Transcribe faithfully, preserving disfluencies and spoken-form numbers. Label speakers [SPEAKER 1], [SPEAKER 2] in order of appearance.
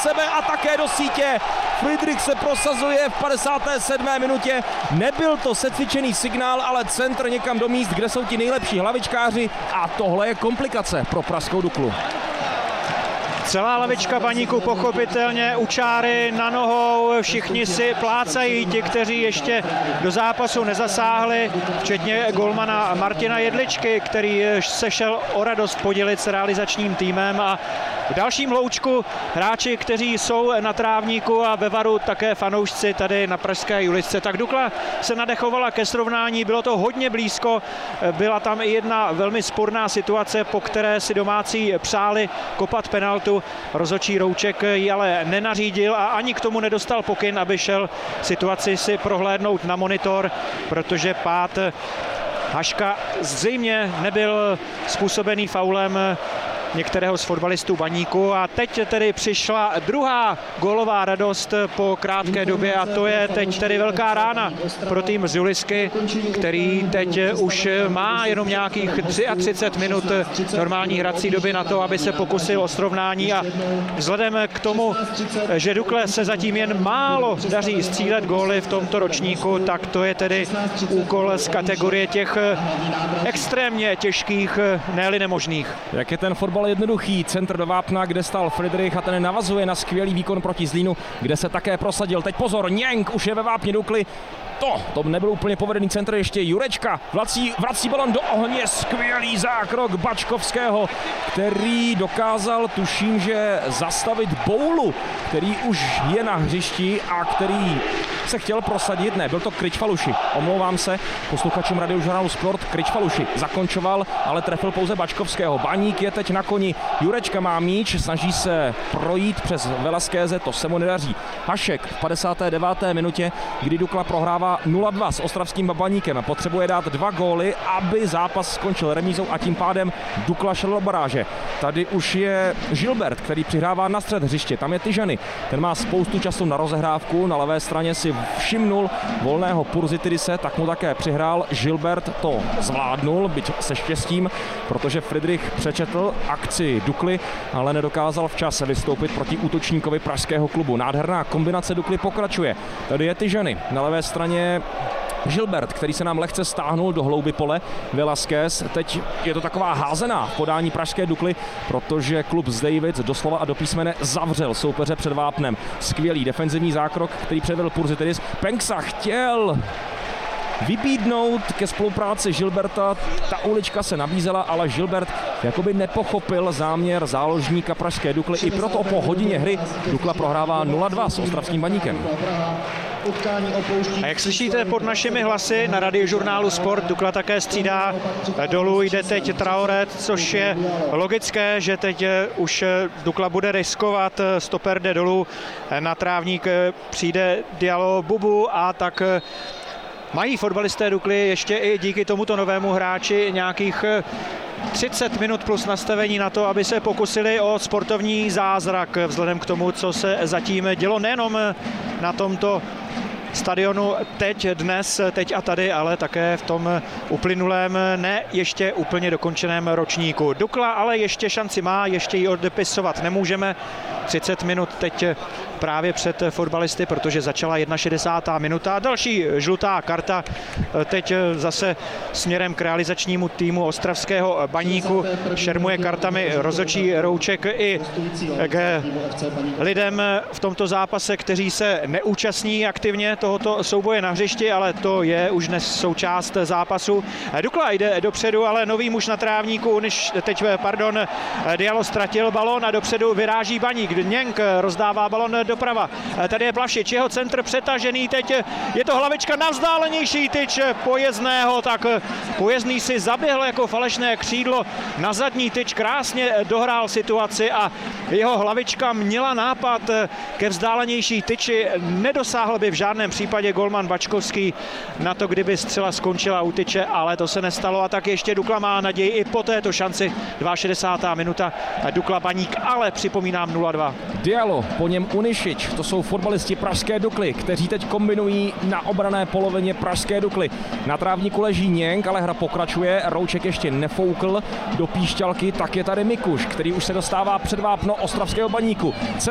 [SPEAKER 1] sebe a také do sítě. Friedrich se prosazuje v padesáté sedmé minutě. Nebyl to secvičený signál, ale centr někam do míst, kde jsou ti nejlepší hlavičkáři a tohle je komplikace pro pražskou Duklu.
[SPEAKER 2] Celá lavička Baníku pochopitelně u čáry na nohou, všichni si plácají, ti, kteří ještě do zápasu nezasáhli, včetně golmana Martina Jedličky, který se šel o radost podělit s realizačním týmem, a v dalším hloučku hráči, kteří jsou na trávníku a ve varu také fanoušci tady na pražské Julisce. Tak Dukla se nadechovala ke srovnání, bylo to hodně blízko, byla tam i jedna velmi sporná situace, po které si domácí přáli kopat penaltu. Rozhodčí Rouček ji ale nenařídil a ani k tomu nedostal pokyn, aby šel situaci si prohlédnout na monitor, protože pád Haška zřejmě nebyl způsobený faulem některého z fotbalistů Baníku. A teď tedy přišla druhá gólová radost po krátké době a to je teď tedy velká rána pro tým z Julisky, který teď už má jenom nějakých třicet tři minut normální hrací doby na to, aby se pokusil o srovnání, a vzhledem k tomu, že Dukle se zatím jen málo daří střílet góly v tomto ročníku, tak to je tedy úkol z kategorie těch extrémně těžkých, ne-li nemožných.
[SPEAKER 1] Jak je ten fotbal jednoduchý, centr do vápna, kde stal Friedrich, a ten navazuje na skvělý výkon proti Zlínu, kde se také prosadil. Teď pozor, Něnk už je ve vápně Dukly. To, to nebyl úplně povedený centr, ještě Jurečka vrací, vrací balon do ohně, skvělý zákrok Bačkovského, který dokázal, tuším, že zastavit Boulu, který už je na hřišti a který se chtěl prosadit, ne, byl to Kryčfaluši, omlouvám se, posluchačům Radiožurnálu Sport, Kryčfaluši zakončoval, ale trefil pouze Bačkovského. Baník je teď na koni, Jurečka má míč, snaží se projít přes Velasqueze, to se mu nedaří. Hašek v padesáté deváté minutě, kdy Dukla prohrává nula dva s ostravským Baníkem, potřebuje dát dva góly, aby zápas skončil remízou a tím pádem Dukla šel do baráže. Tady už je Gilbert, který přihrává na střed hřiště, tam je Tyžany, ten má spoustu času na rozehrávku, na levé straně si všimnul volného Purzitidise, tak mu také přihrál. Gilbert to zvládnul, byť se štěstím, protože Friedrich přečetl akci Dukly, ale nedokázal včas vystoupit proti útočníkovi pražského klubu. Nádherná kombinace Dukly pokračuje. Tady je Tyžany, na levé straně Gilbert, který se nám lehce stáhnul do hlouby pole. Velasquez, teď je to taková házená v podání pražské Dukly, protože klub z Davids doslova a do písmene zavřel soupeře před vápnem. Skvělý defenzivní zákrok, který předvedl Purzitidis. Penksa chtěl vybídnout ke spolupráci Gilberta, ta ulička se nabízela, ale Gilbert jakoby nepochopil záměr záložníka pražské Dukly, i proto po hodině hry Dukla prohrává nula dva s ostravským Baníkem.
[SPEAKER 2] A jak slyšíte pod našimi hlasy na Radiožurnálu Sport, Dukla také střídá dolů, jde teď Traoré, což je logické, že teď už Dukla bude riskovat, stoper jde dolů, na trávník přijde Diallo Bubu, a tak mají fotbalisté Dukly ještě i díky tomuto novému hráči nějakých třicet minut plus nastavení na to, aby se pokusili o sportovní zázrak vzhledem k tomu, co se zatím dělo nejenom na tomto stadionu teď, dnes, teď a tady, ale také v tom uplynulém, ne ještě úplně dokončeném ročníku. Dukla ale ještě šanci má, ještě ji odepisovat nemůžeme. třicet minut teď právě před fotbalisty, protože začala šedesátá jedna minuta. Další žlutá karta teď zase směrem k realizačnímu týmu ostravského Baníku. Šermuje kartami rozhodčí Rouček i k lidem v tomto zápase, kteří se neúčastní aktivně tohoto souboje na hřišti, ale to je už dnes součást zápasu. Dukla jde dopředu, ale nový muž na trávníku, než teď, pardon, Diallo ztratil balon a dopředu vyráží Baník. Něnk rozdává balon doprava. Tady je Plašič, jeho centr přetažený, teď je to hlavička na vzdálenější tyč Pojezdného, tak Pojezdný si zaběhl jako falešné křídlo na zadní tyč, krásně dohrál situaci a jeho hlavička měla nápad ke vzdálenější tyči, nedosáhl by v žádném případě golman Bačkovský na to, kdyby střela skončila u tyče, ale to se nestalo, a tak ještě Dukla má naději i po této šanci. šedesátá druhá minuta, Dukla Baník, ale připomínám nula dva.
[SPEAKER 1] Diallo, po něm Unišič, to jsou fotbalisti pražské Dukly, kteří teď kombinují na obrané polovině pražské Dukly. Na trávníku leží Něnk, ale hra pokračuje, Rouček ještě nefoukl do píšťalky, tak je tady Mikuš, který už se dostává před vápno ostravského Baníku.